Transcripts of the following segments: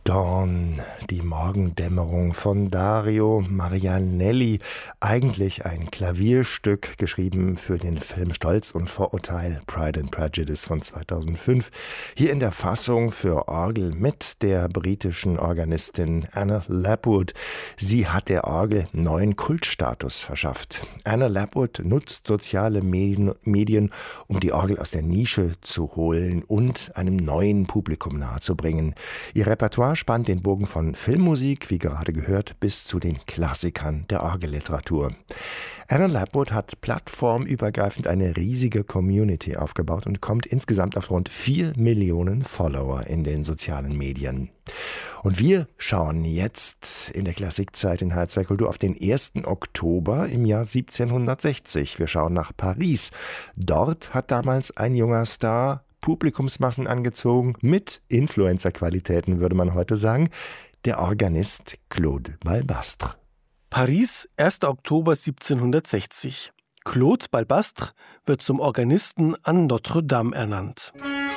Dawn, die Morgendämmerung von Dario Marianelli. Eigentlich ein Klavierstück, geschrieben für den Film Stolz und Vorurteil, Pride and Prejudice von 2005. Hier in der Fassung für Orgel mit der britischen Organistin Anna Lapwood. Sie hat der Orgel neuen Kultstatus verschafft. Anna Lapwood nutzt soziale Medien, um die Orgel aus der Nische zu holen und einem neuen Publikum nahezubringen. Ihr Repertoire spannt den Bogen von Filmmusik, wie gerade gehört, bis zu den Klassikern der Orgelliteratur. Anna Lapwood hat plattformübergreifend eine riesige Community aufgebaut und kommt insgesamt auf rund 4 Millionen Follower in den sozialen Medien. Und wir schauen jetzt in der Klassikzeit in H2 Kultur auf den 1. Oktober im Jahr 1760. Wir schauen nach Paris. Dort hat damals ein junger Star Publikumsmassen angezogen, mit Influencer-Qualitäten, würde man heute sagen, der Organist Claude Balbastre. Paris, 1. Oktober 1760. Claude Balbastre wird zum Organisten an Notre-Dame ernannt.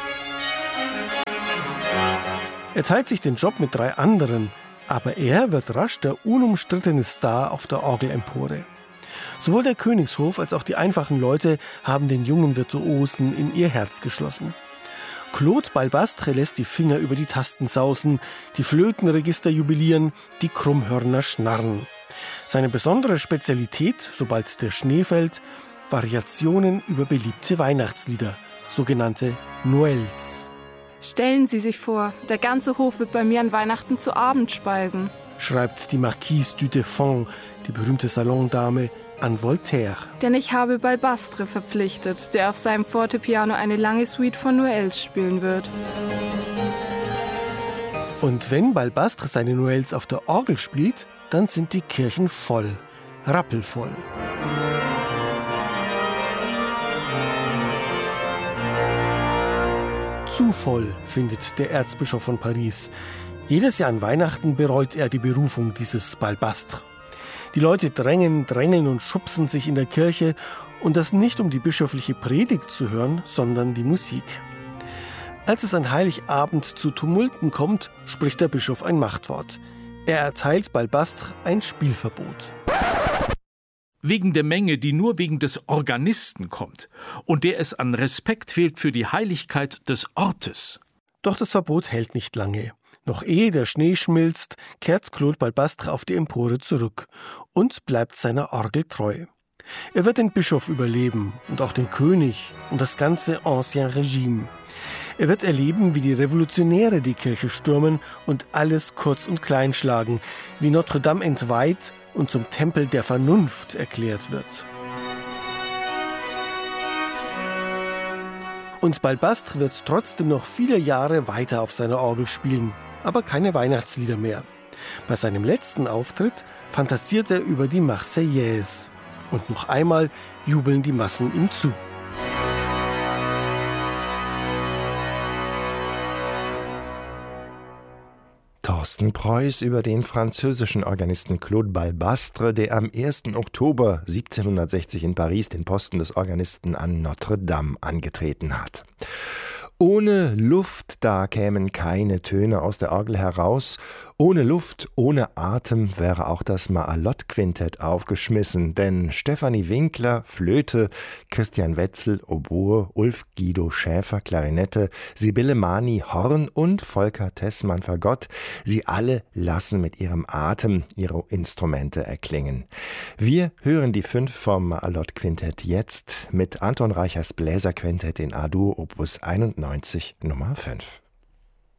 Er teilt sich den Job mit 3 anderen, aber er wird rasch der unumstrittene Star auf der Orgelempore. Sowohl der Königshof als auch die einfachen Leute haben den jungen Virtuosen in ihr Herz geschlossen. Claude Balbastre lässt die Finger über die Tasten sausen, die Flötenregister jubilieren, die Krummhörner schnarren. Seine besondere Spezialität, sobald der Schnee fällt, Variationen über beliebte Weihnachtslieder, sogenannte Noëls. Stellen Sie sich vor, der ganze Hof wird bei mir an Weihnachten zu Abend speisen, schreibt die Marquise du Deffand, die berühmte Salondame, an Voltaire. Denn ich habe Balbastre verpflichtet, der auf seinem Fortepiano eine lange Suite von Noëls spielen wird. Und wenn Balbastre seine Noëls auf der Orgel spielt, dann sind die Kirchen voll, rappelvoll. Zu voll, findet der Erzbischof von Paris. Jedes Jahr an Weihnachten bereut er die Berufung dieses Balbastre. Die Leute drängeln und schubsen sich in der Kirche, und das nicht, um die bischöfliche Predigt zu hören, sondern die Musik. Als es an Heiligabend zu Tumulten kommt, spricht der Bischof ein Machtwort. Er erteilt Balbastre ein Spielverbot. Wegen der Menge, die nur wegen des Organisten kommt und der es an Respekt fehlt für die Heiligkeit des Ortes. Doch das Verbot hält nicht lange. Noch ehe der Schnee schmilzt, kehrt Claude Balbastre auf die Empore zurück und bleibt seiner Orgel treu. Er wird den Bischof überleben und auch den König und das ganze Ancien Regime. Er wird erleben, wie die Revolutionäre die Kirche stürmen und alles kurz und klein schlagen, wie Notre-Dame entweiht und zum Tempel der Vernunft erklärt wird. Und Balbastre wird trotzdem noch viele Jahre weiter auf seiner Orgel spielen, aber keine Weihnachtslieder mehr. Bei seinem letzten Auftritt fantasiert er über die Marseillaise. Und noch einmal jubeln die Massen ihm zu. Thorsten Preuß über den französischen Organisten Claude Balbastre, der am 1. Oktober 1760 in Paris den Posten des Organisten an Notre-Dame angetreten hat. Ohne Luft, da kämen keine Töne aus der Orgel heraus. Ohne Luft, ohne Atem wäre auch das Maalott-Quintett aufgeschmissen. Denn Stefanie Winkler, Flöte, Christian Wetzel, Oboe, Ulf Guido Schäfer, Klarinette, Sibylle Mani, Horn und Volker Tessmann, Fagott, sie alle lassen mit ihrem Atem ihre Instrumente erklingen. Wir hören die 5 vom Maalott-Quintett jetzt mit Anton Reichers Bläserquintett in A-Dur, Opus 91, Nummer 5.